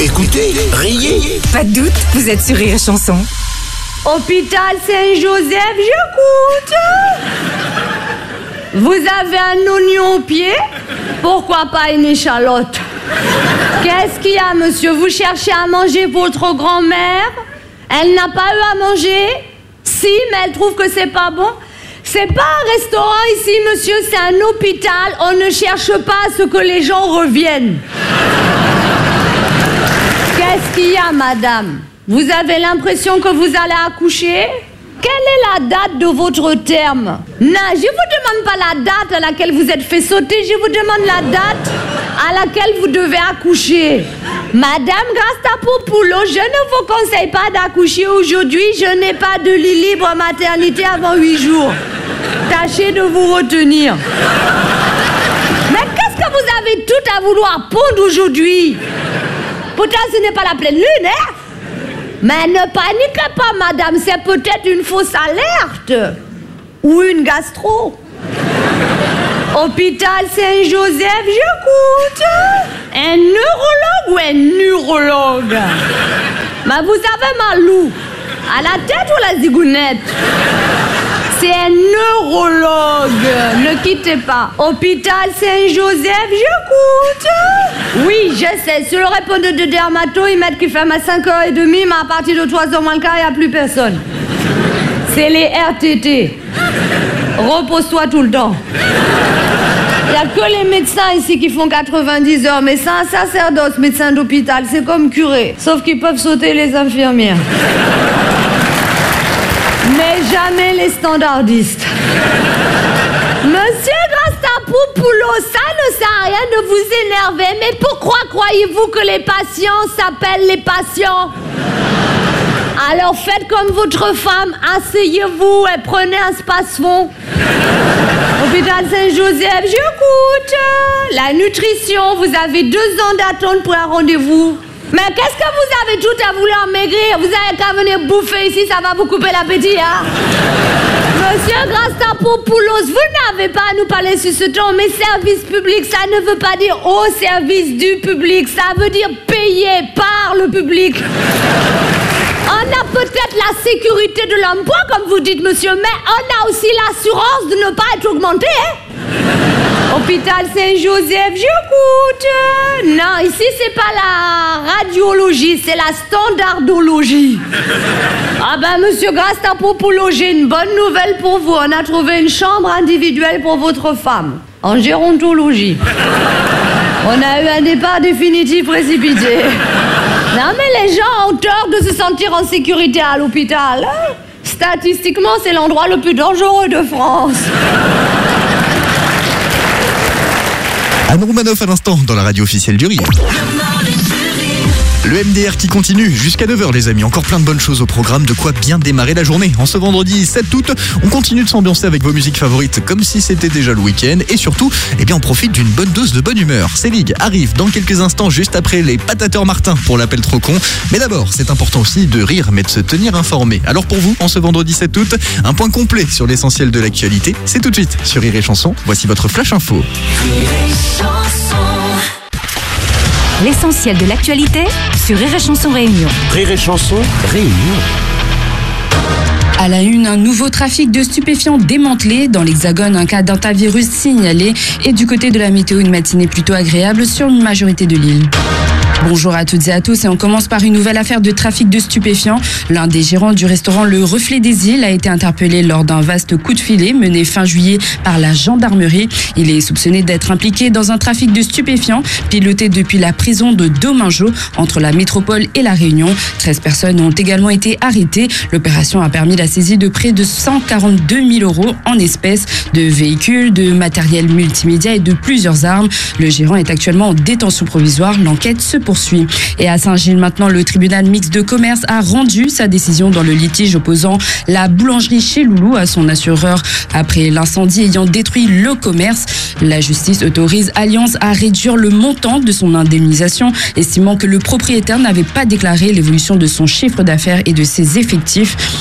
Écoutez, riez. Pas de doute, vous êtes sur Rire et Chanson. Hôpital Saint-Joseph, j'écoute. Vous avez un oignon au pied? Pourquoi pas une échalote? Qu'est-ce qu'il y a, monsieur? Vous cherchez à manger votre grand-mère? Elle n'a pas eu à manger? Si, mais elle trouve que c'est pas bon. C'est pas un restaurant ici, monsieur, c'est un hôpital. On ne cherche pas à ce que les gens reviennent. Qu'est-ce qu'il y a, madame? Vous avez l'impression que vous allez accoucher? Quelle est la date de votre terme? Non, je vous demande pas la date à laquelle vous êtes fait sauter, je vous demande la date à laquelle vous devez accoucher. Madame Grastapopoulos, je ne vous conseille pas d'accoucher aujourd'hui, je n'ai pas de lit libre maternité avant 8 jours. Tâchez de vous retenir. Mais qu'est-ce que vous avez tout à vouloir pondre aujourd'hui? Pourtant, ce n'est pas la pleine lune, hein? Mais ne paniquez pas, madame, c'est peut-être une fausse alerte. Ou une gastro. Hôpital Saint-Joseph, j'écoute. Un neurologue ou un neurologue? Mais vous avez mal où? À la tête ou la zigounette? C'est un neurologue. Ne quittez pas. Hôpital Saint-Joseph, j'écoute. Oui, je sais. Sur le répondeur de dermato, ils mettent qu'il ferme à 5h30, mais à partir de 3h moins le quart, il n'y a plus personne. C'est les RTT. Repose-toi tout le temps. Il n'y a que les médecins ici qui font 90 heures. Mais c'est un sacerdoce, médecin d'hôpital. C'est comme curé. Sauf qu'ils peuvent sauter les infirmières. Mais jamais les standardistes. Monsieur Grastapopoulos, ça ne sert à rien de vous énerver, mais pourquoi croyez-vous que les patients s'appellent les patients? Alors faites comme votre femme, asseyez-vous et prenez un space-fond. Hôpital Saint-Joseph, j'écoute. La nutrition, vous avez 2 ans d'attente pour un rendez-vous. Mais qu'est-ce que vous avez tout à vouloir maigrir? Vous avez qu'à venir bouffer ici, ça va vous couper l'appétit, hein? Monsieur Grastapopoulos, vous n'avez pas à nous parler sur ce ton, mais service public, ça ne veut pas dire au service du public, ça veut dire payé par le public. On a peut-être la sécurité de l'emploi, comme vous dites, monsieur, mais on a aussi l'assurance de ne pas être augmenté, hein? Hôpital Saint-Joseph, j'écoute. Non, ici, c'est pas la radiologie, c'est la standardologie. Ah ben, monsieur Grastapopoulos, j'ai une bonne nouvelle pour vous. On a trouvé une chambre individuelle pour votre femme, en gérontologie. On a eu un départ définitif précipité. Non, mais les gens ont tort de se sentir en sécurité à l'hôpital. Hein? Statistiquement, c'est l'endroit le plus dangereux de France. Anne Roumanoff à l'instant dans la radio officielle du Rire. Le MDR qui continue jusqu'à 9h les amis, encore plein de bonnes choses au programme, de quoi bien démarrer la journée. En ce vendredi 7 août, on continue de s'ambiancer avec vos musiques favorites comme si c'était déjà le week-end et surtout, on profite d'une bonne dose de bonne humeur. Célig arrive dans quelques instants juste après les Patateurs Martin pour l'appel trop con. Mais d'abord, c'est important aussi de rire mais de se tenir informé. Alors pour vous, en ce vendredi 7 août, un point complet sur l'essentiel de l'actualité, c'est tout de suite sur Rire et Chanson. Voici votre flash info. L'essentiel de l'actualité sur Rire et Chanson Réunion. Rire et Chanson Réunion. À la une, un nouveau trafic de stupéfiants démantelé. Dans l'Hexagone, un cas d'hantavirus signalé. Et du côté de la météo, une matinée plutôt agréable sur une majorité de l'île. Bonjour à toutes et à tous et on commence par une nouvelle affaire de trafic de stupéfiants. L'un des gérants du restaurant Le Reflet des Îles a été interpellé lors d'un vaste coup de filet mené fin juillet par la gendarmerie. Il est soupçonné d'être impliqué dans un trafic de stupéfiants piloté depuis la prison de Domingo entre la métropole et la Réunion. 13 personnes ont également été arrêtées. L'opération a permis la saisie de près de 142 000 € en espèces, de véhicules, de matériel multimédia et de plusieurs armes. Le gérant est actuellement en détention provisoire. L'enquête se poursuit. Et à Saint-Gilles maintenant, le tribunal mixte de commerce a rendu sa décision dans le litige opposant la boulangerie Chez Loulou à son assureur après l'incendie ayant détruit le commerce. La justice autorise Alliance à réduire le montant de son indemnisation, estimant que le propriétaire n'avait pas déclaré l'évolution de son chiffre d'affaires et de ses effectifs.